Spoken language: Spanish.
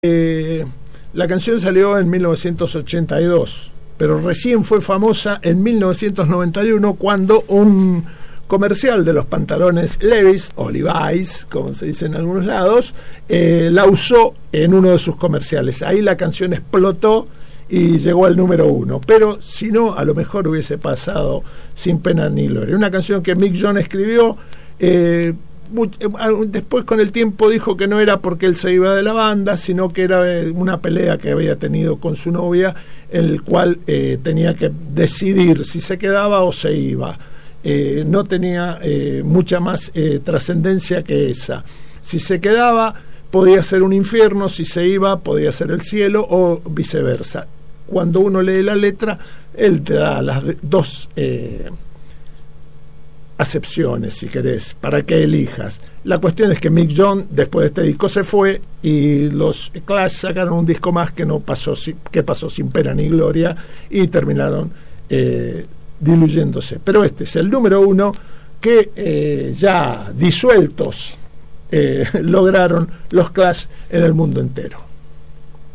La canción salió en 1982, pero recién fue famosa en 1991 cuando un comercial de los pantalones Levi's o Levi's, como se dice en algunos lados, la usó en uno de sus comerciales. Ahí la canción explotó y llegó al número 1, pero si no, a lo mejor hubiese pasado sin pena ni gloria. Una canción que Mick Jones escribió, después con el tiempo dijo que no era porque él se iba de la banda, sino que era una pelea que había tenido con su novia, en el cual tenía que decidir si se quedaba o se iba. No tenía mucha más trascendencia que esa. Si se quedaba podía ser un infierno, si se iba podía ser el cielo o viceversa. Cuando uno lee la letra, él te da las dos acepciones, si querés, para que elijas. La cuestión es que Mick Jones después de este disco se fue y los Clash sacaron un disco más que pasó sin pena ni gloria y terminaron diluyéndose. Pero este es el número 1 que ya disueltos lograron los Clash en el mundo entero.